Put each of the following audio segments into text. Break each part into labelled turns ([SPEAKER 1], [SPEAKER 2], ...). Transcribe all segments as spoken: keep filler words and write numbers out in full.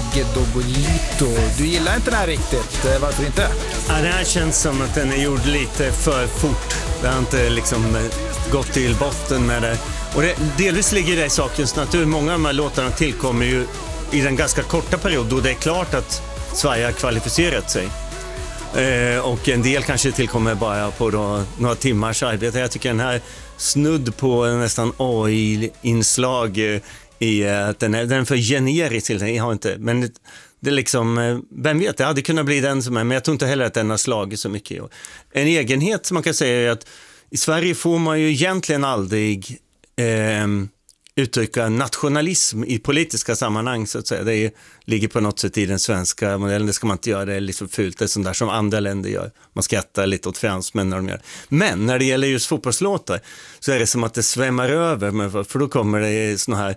[SPEAKER 1] Dogolito. Du gillar inte den här riktigt, varför inte?
[SPEAKER 2] Ja, det här känns som att den är gjord lite för fort. Det har inte liksom gått till botten med det. Och det, delvis ligger det i sakens natur. Många av de här låtarna tillkommer ju i den ganska korta period då det är klart att Sverige har kvalificerat sig. Eh, och en del kanske tillkommer bara på då, några timmars arbete. Jag tycker den här snudd på nästan A I-inslag eh, i att den är, den är för generisk till det. Jag har inte, men det, det är liksom, vem vet, det hade kunnat bli den som är, men jag tror inte heller att den har slagit så mycket. En egenhet som man kan säga är att i Sverige får man ju egentligen aldrig eh, uttrycka nationalism i politiska sammanhang, så att säga. Det är, ligger på något sätt i den svenska modellen. Det ska man inte göra, det är liksom fult. Det är sånt där som andra länder gör. Man skrattar lite åt fransmän när de gör. Men när det gäller just fotbollslåtar så är det som att det svämmar över, för då kommer det såna här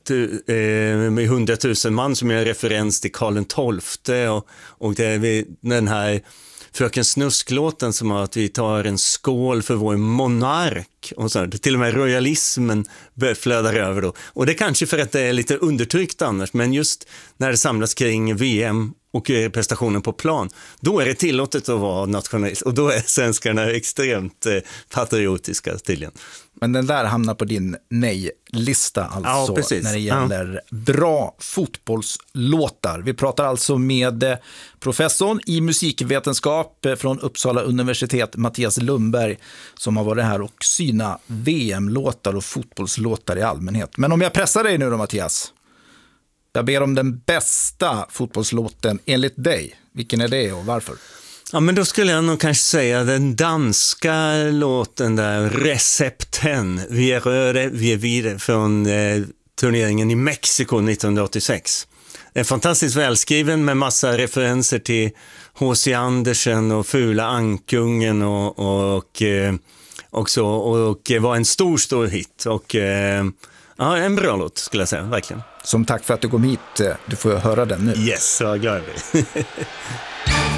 [SPEAKER 2] med hundratusen man som gör referens till Karl den tolfte och, och det är den här Fröken Snusklåten som har att vi tar en skål för vår monark och så, till och med royalismen flödar över då. Och det är kanske för att det är lite undertryckt annars, men just när det samlas kring V M och prestationen på plan, då är det tillåtet att vara nationalist och då är svenskarna extremt eh, patriotiska tydligen.
[SPEAKER 1] Men den där hamnar på din nej-lista alltså, ja, när det gäller ja. bra fotbollslåtar. Vi pratar alltså med professorn i musikvetenskap från Uppsala universitet, Mattias Lundberg, som har varit här och syna V M-låtar och fotbollslåtar i allmänhet. Men om jag pressar dig nu då, Mattias, jag ber om den bästa fotbollslåten enligt dig. Vilken är det och varför?
[SPEAKER 2] Ja, men då skulle jag nog kanske säga den danska låten där, Recepten, vi är röre, vi är vidare, från eh, turneringen i Mexiko nittonhundraåttiosex. Den är fantastiskt välskriven med massa referenser till H C Andersen och Fula Ankungen och, och, och, och så, och, och var en stor, stor hit. Och eh, ja, en bra låt skulle jag säga, verkligen.
[SPEAKER 1] Som tack för att du kom hit, du får höra den nu.
[SPEAKER 2] Yes, så glad jag blir.